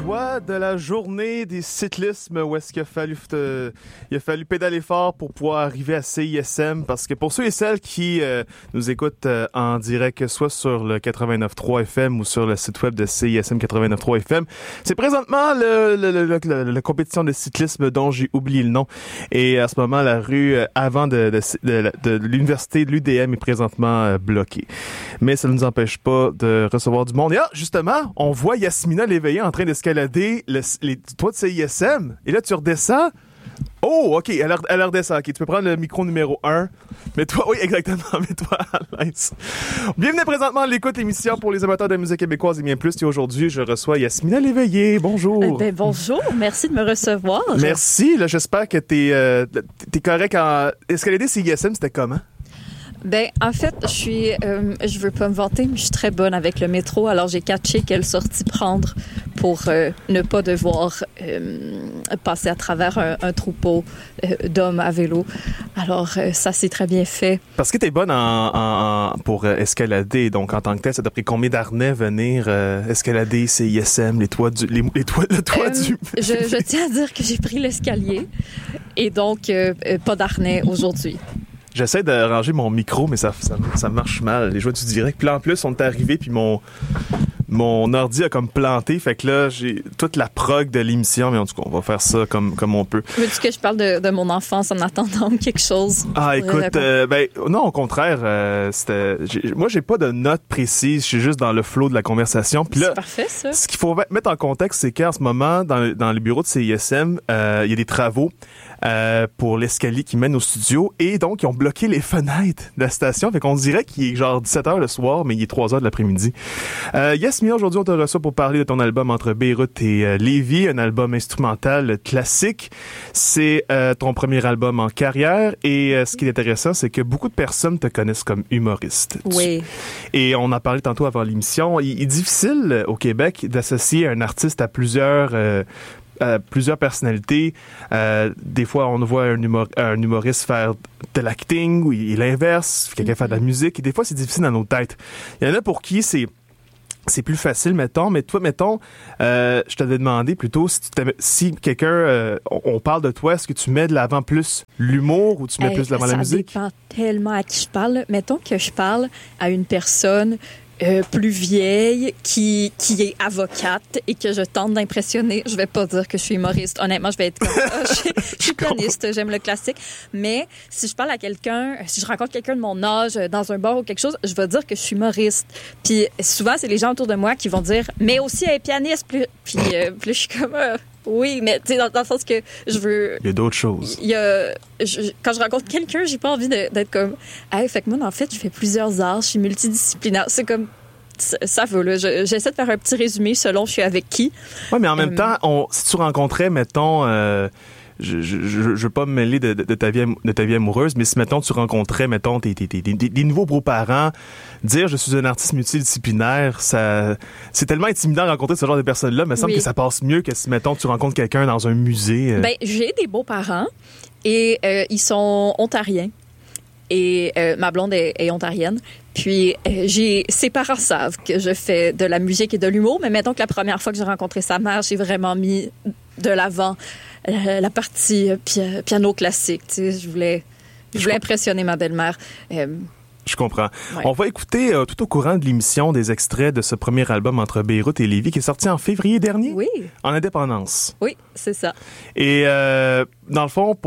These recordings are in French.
joie de la journée des cyclismes où est-ce qu'il a fallu pédaler fort pour pouvoir arriver à CISM, parce que pour ceux et celles qui nous écoutent en direct, soit sur le 89.3 FM ou sur le site web de CISM 89.3 FM, c'est présentement la compétition de cyclisme dont j'ai oublié le nom. Et à ce moment, la rue avant de l'université de l'UDM est présentement bloquée. Mais ça ne nous empêche pas de recevoir du monde. Et justement, on voit Yasmina Léveillé en train d'escalader les toits de CISM. Et là, tu redescends. Oh, OK, elle redescend. OK, tu peux prendre le micro numéro 1. Mets-toi, oui, exactement, mets-toi à l'aise. Bienvenue présentement à l'écoute, l'émission pour les amateurs de la musique québécoise et bien plus. Et aujourd'hui, je reçois Yasmina Léveillé. Bonjour. Bonjour, merci de me recevoir. Merci, là, j'espère que t'es correct en... Escalader CISM, c'était comment? En fait, je veux pas me vanter, mais je suis très bonne avec le métro. Alors, j'ai catché quelle sortie prendre pour ne pas devoir passer à travers un troupeau d'hommes à vélo. Alors, ça s'est très bien fait. Parce que t'es bonne pour escalader. Donc, en tant que tel, ça t'a pris combien d'harnais venir escalader CISM, le toit du... Je tiens à dire que j'ai pris l'escalier et donc pas d'harnais aujourd'hui. J'essaie de ranger mon micro, mais ça marche mal. Les joies du direct. Puis là, en plus, on est arrivé, puis mon ordi a comme planté. Fait que là, j'ai toute la prog de l'émission. Mais en tout cas, on va faire ça comme on peut. Veux-tu que je parle de mon enfance en attendant quelque chose? Ah, écoute, non, au contraire, moi, j'ai pas de notes précises. Je suis juste dans le flow de la conversation. Puis là, c'est parfait, ça. Ce qu'il faut mettre en contexte, c'est qu'en ce moment, dans les bureaux de CISM, il y a des travaux pour l'escalier qui mène au studio, et donc ils ont bloqué les fenêtres de la station, fait qu'on dirait qu'il est genre 17h le soir, mais il est 3h de l'après-midi. Yasmina, aujourd'hui on te reçoit pour parler de ton album Entre Beyrouth et Lévis, un album instrumental classique. C'est ton premier album en carrière, et ce qui est intéressant, c'est que beaucoup de personnes te connaissent comme humoriste. Oui. Et on en parlait tantôt avant l'émission, il est difficile au Québec d'associer un artiste à plusieurs personnalités. Des fois, on voit un humoriste faire de l'acting, ou l'inverse, quelqu'un faire de la musique, et des fois, c'est difficile dans nos têtes. Il y en a pour qui c'est plus facile, mettons, mais toi, je t'avais demandé plutôt si quelqu'un, on parle de toi, est-ce que tu mets de l'avant plus l'humour ou tu mets plus de l'avant la musique? Ça dépend tellement à qui je parle. Mettons que je parle à une personne plus vieille qui est avocate et que je tente d'impressionner. Je vais pas dire que je suis humoriste. Honnêtement, je vais être comme je suis pianiste, j'aime le classique. Mais si je parle à quelqu'un, si je rencontre quelqu'un de mon âge dans un bar ou quelque chose, je vais dire que je suis humoriste. Puis souvent, c'est les gens autour de moi qui vont dire « Mais aussi, elle est pianiste! » Puis je suis comme... oui, mais tu sais, dans le sens que je veux... Il y a d'autres choses. Quand je rencontre quelqu'un, j'ai pas envie d'être comme... Hey, fait que moi, en fait, je fais plusieurs arts, je suis multidisciplinaire. C'est comme... Ça va, là. J'essaie de faire un petit résumé selon je suis avec qui. Oui, mais en même temps, si tu rencontrais, mettons... je veux pas me mêler de ta vie amoureuse, mais si, mettons, tu rencontrais, mettons, des nouveaux beaux-parents, dire « je suis un artiste multidisciplinaire », c'est tellement intimidant de rencontrer ce genre de personnes-là, mais il me semble que ça passe mieux que si, mettons, tu rencontres quelqu'un dans un musée. J'ai des beaux-parents et ils sont ontariens. Et ma blonde est ontarienne. Puis, ses parents savent que je fais de la musique et de l'humour, mais mettons que la première fois que j'ai rencontré sa mère, j'ai vraiment mis de l'avant la partie piano classique. Tu sais, je voulais impressionner ma belle-mère. Je comprends. Ouais. On va écouter tout au courant de l'émission des extraits de ce premier album Entre Beyrouth et Lévis qui est sorti en février dernier. Oui. En indépendance. Oui, c'est ça. Et dans le fond,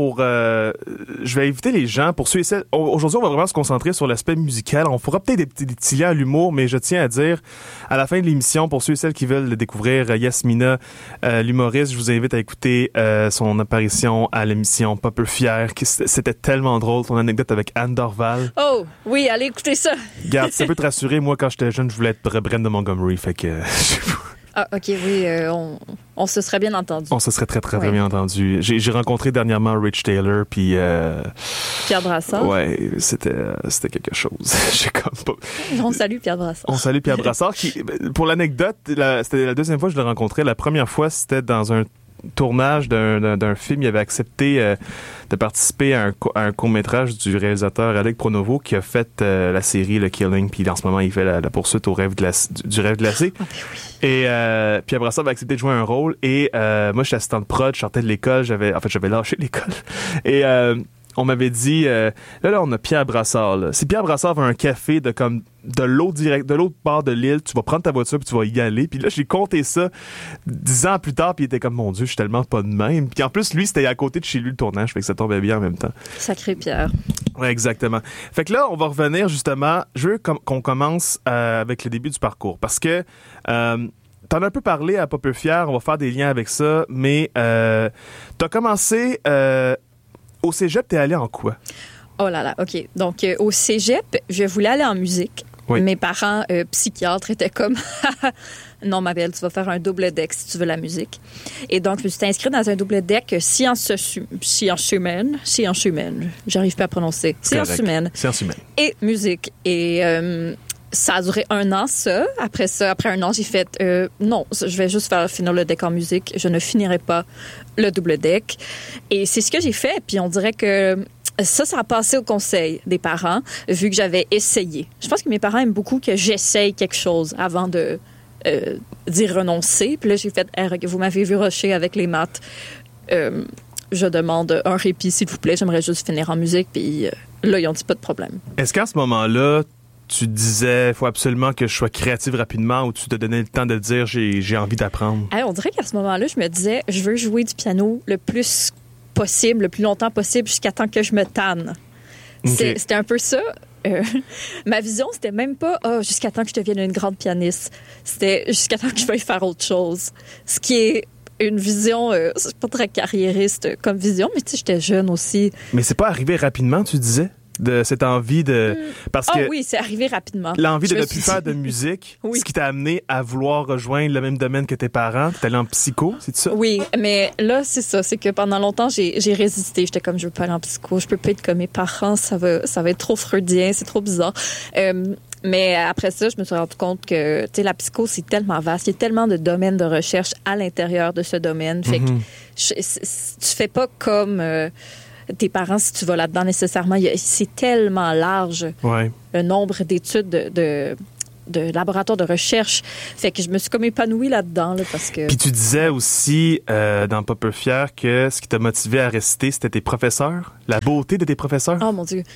je vais inviter les gens, pour ceux et celles... Aujourd'hui, on va vraiment se concentrer sur l'aspect musical. On fera peut-être des petits liens à l'humour, mais je tiens à dire, à la fin de l'émission, pour ceux et celles qui veulent découvrir Yasmina, l'humoriste, je vous invite à écouter son apparition à l'émission Pas peu fier. C'était tellement drôle, ton anecdote avec Anne Dorval. Oh, oui, allez écouter ça. Regarde, ça peut te rassurer. Moi, quand j'étais jeune, je voulais être Brent de Montgomery, fait que... Ah, OK, oui, on se serait bien entendu. On se serait très, très, très bien entendu. J'ai rencontré dernièrement Rich Taylor, puis... Pierre Brassard. Ouais, c'était quelque chose. J'ai comme pas... On salue Pierre Brassard. On salue Pierre Brassard, qui, pour l'anecdote, c'était la deuxième fois que je l'ai rencontré. La première fois, c'était dans tournage d'un film. Il avait accepté de participer à un court-métrage du réalisateur Alec Pronovo qui a fait la série Le Killing. Puis en ce moment, il fait la poursuite au rêve du rêve glacé. Ah, ben oui. Et puis après ça, il avait accepté de jouer un rôle. Et moi, j'étais assistant de prod, je sortais de l'école. J'avais lâché l'école. Et on m'avait dit, là, on a Pierre Brassard. Là. Si Pierre Brassard veut un café de l'autre bord de l'île, tu vas prendre ta voiture puis tu vas y aller. Puis là, j'ai compté ça 10 ans plus tard, puis il était comme, mon Dieu, je suis tellement pas de même. Puis en plus, lui, c'était à côté de chez lui le tournage, fait que ça tombait bien en même temps. Sacré Pierre. Ouais, exactement. Fait que là, on va revenir justement, je veux qu'on commence avec le début du parcours, parce que t'en as un peu parlé à Pas peu fier, on va faire des liens avec ça, mais t'as commencé... au cégep, t'es allé en quoi? Oh là là, OK. Donc, au cégep, je voulais aller en musique. Oui. Mes parents psychiatres étaient comme non, ma belle, tu vas faire un double deck si tu veux la musique. Et donc, je me suis inscrite dans un double deck sciences humaines. J'arrive pas à prononcer. Sciences humaines. Sciences humaines. Et musique. Et ça a duré 1 an, ça. Après 1 an, j'ai fait non, je vais juste finir le deck en musique. Je ne finirai pas le double deck. Et c'est ce que j'ai fait. Puis on dirait que ça a passé au conseil des parents, vu que j'avais essayé. Je pense que mes parents aiment beaucoup que j'essaye quelque chose avant d'y renoncer. Puis là, j'ai fait, vous m'avez vu rusher avec les maths. Je demande un répit, s'il vous plaît. J'aimerais juste finir en musique. Puis là, ils ont dit pas de problème. Est-ce qu'à ce moment-là, tu disais, il faut absolument que je sois créative rapidement, ou tu te donnais le temps de dire, j'ai envie d'apprendre? Alors, on dirait qu'à ce moment-là, je me disais, je veux jouer du piano le plus possible, le plus longtemps possible, jusqu'à temps que je me tanne. Okay. C'était un peu ça. Ma vision, c'était même pas jusqu'à temps que je devienne une grande pianiste. C'était jusqu'à temps que je veuille faire autre chose. Ce qui est une vision, c'est pas très carriériste comme vision, mais tu sais, j'étais jeune aussi. Mais c'est pas arrivé rapidement, tu disais? De cette envie de... Parce que oui, c'est arrivé rapidement. L'envie de ne plus faire de musique, oui. Ce qui t'a amené à vouloir rejoindre le même domaine que tes parents. T'es allé en psycho, c'est ça? Oui, mais là, c'est ça. C'est que pendant longtemps, j'ai résisté. J'étais comme, je veux pas aller en psycho. Je peux pas être comme mes parents. Ça va être trop freudien. C'est trop bizarre. Mais après ça, je me suis rendu compte que, tu sais, la psycho, c'est tellement vaste. Il y a tellement de domaines de recherche à l'intérieur de ce domaine. Fait que tu fais pas comme... tes parents, si tu vas là-dedans nécessairement, c'est tellement large, le nombre d'études de laboratoires de recherche. Fait que je me suis comme épanouie là-dedans. Là, parce que... Puis tu disais aussi dans Pas peu fier que ce qui t'a motivé à rester, c'était tes professeurs, la beauté de tes professeurs. Oh mon Dieu.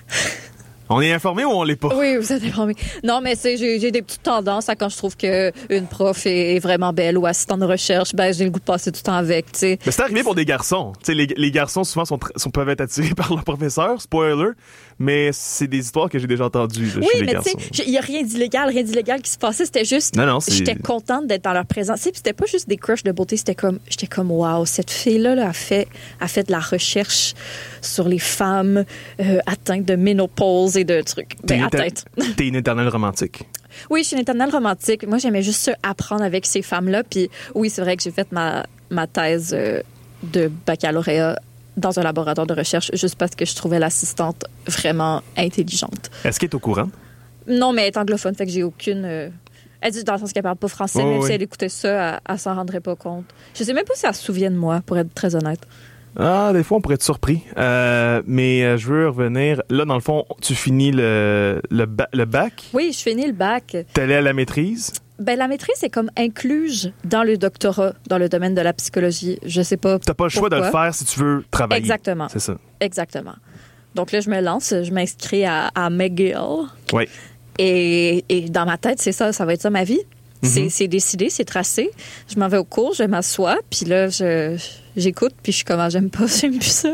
On est informé ou on l'est pas? Oui, vous êtes informé. Non, mais j'ai des petites tendances à quand je trouve qu'une prof est vraiment belle ou assistante de recherche, ben j'ai le goût de passer du temps avec, tu sais. Mais c'est arrivé pour des garçons. Tu sais, les garçons souvent peuvent être attirés par leur professeur, spoiler, mais c'est des histoires que j'ai déjà entendues chez les garçons. Oui, mais tu sais, il y a rien d'illégal qui se passait, c'était juste j'étais contente d'être dans leur présence. Puis c'était pas juste des crushs de beauté, j'étais comme wow, cette fille-là a fait de la recherche sur les femmes atteintes de ménopause et de trucs. T'es une éternelle romantique. Oui, je suis une éternelle romantique. Moi, j'aimais juste ça, apprendre avec ces femmes-là. Puis oui, c'est vrai que j'ai fait ma thèse de baccalauréat dans un laboratoire de recherche juste parce que je trouvais l'assistante vraiment intelligente. Est-ce qu'elle est au courant? Non, mais elle est anglophone, fait que j'ai aucune... Elle dit dans le sens qu'elle parle pas français, même si elle écoutait ça, elle s'en rendrait pas compte. Je sais même pas si elle se souvient de moi, pour être très honnête. Ah, des fois, on pourrait être surpris. Mais je veux revenir. Là, dans le fond, tu finis le bac? Oui, je finis le bac. T'es allé à la maîtrise? Ben, la maîtrise est comme incluse dans le doctorat, dans le domaine de la psychologie. Je sais pas. T'as pas le choix de le faire si tu veux travailler. Exactement. C'est ça. Exactement. Donc là, je me lance, je m'inscris à McGill. Oui. Et dans ma tête, c'est ça va être ça ma vie. Mm-hmm. C'est décidé, c'est tracé. Je m'en vais au cours, je m'assois, puis là, j'écoute, puis je suis comme, j'aime plus ça.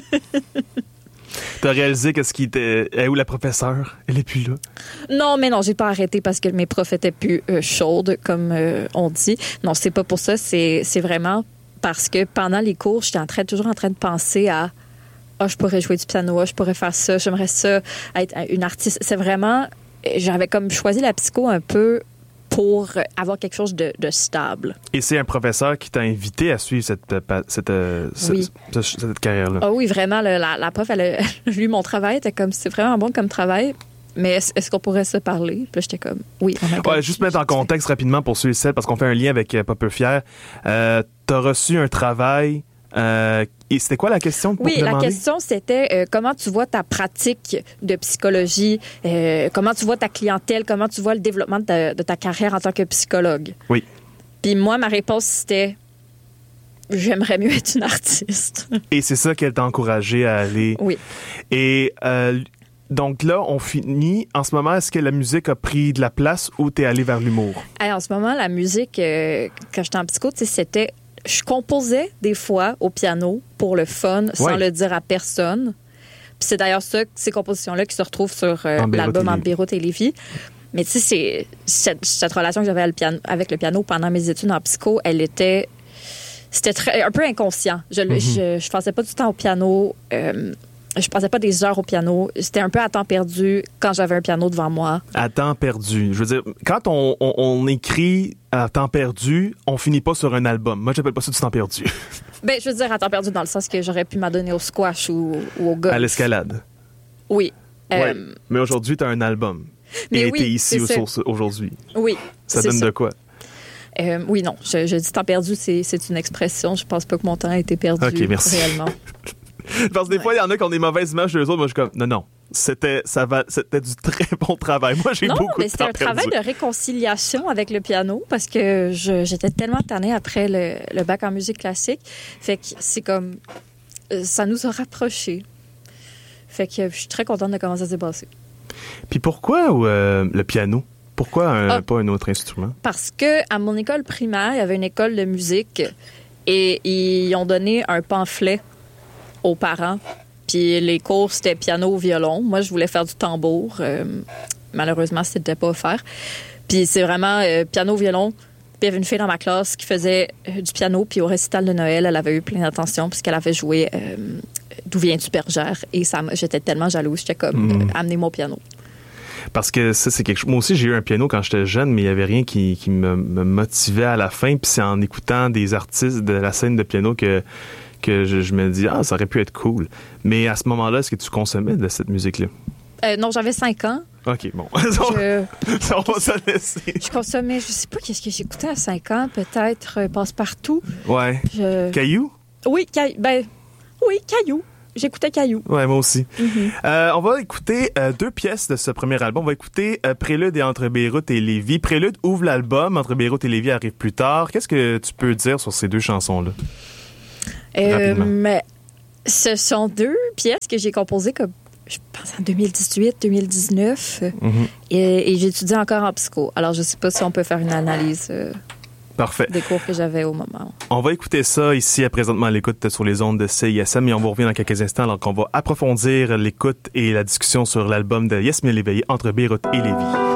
T'as réalisé qu'est-ce qui était... où la professeure? Elle est plus là? Non, mais non, j'ai pas arrêté parce que mes profs étaient plus chaudes, comme on dit. Non, c'est pas pour ça, c'est vraiment parce que pendant les cours, j'étais toujours en train de penser à je pourrais jouer du piano, je pourrais faire ça, j'aimerais ça être une artiste. C'est vraiment... J'avais comme choisi la psycho un peu pour avoir quelque chose de stable. Et c'est un professeur qui t'a invité à suivre cette carrière-là? Ah oui, vraiment. La prof, elle a lu mon travail. Elle était comme, c'est vraiment bon comme travail, mais est-ce qu'on pourrait se parler? Puis là, j'étais comme, oui. Juste mettre en contexte rapidement pour ceux et celles, parce qu'on fait un lien avec Pas peu fier. t'as reçu un travail. Et c'était quoi la question? Oui, la question, c'était comment tu vois ta pratique de psychologie, comment tu vois ta clientèle, comment tu vois le développement de ta carrière en tant que psychologue. Oui. Puis moi, ma réponse, c'était j'aimerais mieux être une artiste. Et c'est ça qu'elle t'a encouragé à aller. Oui. Et donc là, on finit. En ce moment, est-ce que la musique a pris de la place ou t'es allé vers l'humour? En ce moment, la musique, quand j'étais en psycho, c'était... Je composais des fois au piano pour le fun, sans le dire à personne. Puis c'est d'ailleurs ces compositions-là qui se retrouvent sur l'album En Beyrouth et Lévis. Mais tu sais, cette relation que j'avais avec le piano pendant mes études en psycho, c'était un peu inconscient. Je passais pas du temps au piano. Je passais pas des heures au piano. C'était un peu à temps perdu quand j'avais un piano devant moi. À temps perdu. Je veux dire, quand on écrit à temps perdu, on finit pas sur un album. Moi, j'appelle pas ça du temps perdu. Ben, je veux dire à temps perdu dans le sens que j'aurais pu m'adonner au squash ou au golf. À l'escalade. Oui. Ouais. Mais aujourd'hui, t'as un album. Et t'es ici aujourd'hui. Oui. Ça donne de quoi? Oui, non. Je dis temps perdu, c'est une expression. Je pense pas que mon temps a été perdu. OK, merci. Réellement. Parce que des fois, il y en a qui ont des mauvaises images d'eux autres. Moi, je suis comme, non. C'était du très bon travail. Moi, j'ai beaucoup de temps perdu. Non, mais c'était un travail de réconciliation avec le piano parce que j'étais tellement tannée après le bac en musique classique. Fait que c'est comme... ça nous a rapprochés. Fait que je suis très contente de comment ça s'est passé. Puis pourquoi le piano? Pourquoi pas un autre instrument? Parce que à mon école primaire, il y avait une école de musique et ils ont donné un pamphlet aux parents. Puis les cours, c'était piano, violon. Moi, je voulais faire du tambour. Malheureusement, c'était pas offert. Puis c'est vraiment piano, violon. Puis il y avait une fille dans ma classe qui faisait du piano. Puis au récital de Noël, elle avait eu plein d'attention puisqu'elle avait joué D'où viens-tu, bergère? Et j'étais tellement jalouse. J'étais comme, amenez-moi au piano. Parce que ça, c'est quelque chose. Moi aussi, j'ai eu un piano quand j'étais jeune, mais il n'y avait rien qui me motivait à la fin. Puis c'est en écoutant des artistes de la scène de piano que je me dis, ça aurait pu être cool. Mais à ce moment-là, est-ce que tu consommais de cette musique-là? Non, j'avais 5 ans. OK, bon. On va se laisser. Je consommais, je sais pas qu'est-ce que j'écoutais à 5 ans, peut-être Passe-Partout. Ouais. Caillou? Oui, Caillou. J'écoutais Caillou. Ouais, moi aussi. On va écouter 2 pièces de ce premier album. On va écouter Prélude et Entre Beyrouth et Lévis. Prélude ouvre l'album, Entre Beyrouth et Lévis arrive plus tard. Qu'est-ce que tu peux dire sur ces 2 chansons-là? Mais ce sont 2 pièces que j'ai composées comme, je pense, en 2018, 2019. Et j'étudie encore en psycho. Alors, je sais pas si on peut faire une analyse Parfait. Des cours que j'avais au moment. On va écouter ça ici, présentement à l'écoute sur les ondes de CISM, et on va revenir dans quelques instants alors qu'on va approfondir l'écoute et la discussion sur l'album de Yasmine Léveillé, Entre Beyrouth et Lévis.